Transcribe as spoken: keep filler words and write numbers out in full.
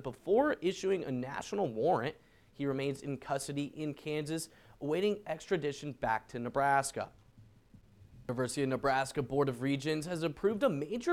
before issuing a national warrant, he remains in custody in Kansas, awaiting extradition back to Nebraska. University of Nebraska Board of Regents has approved a major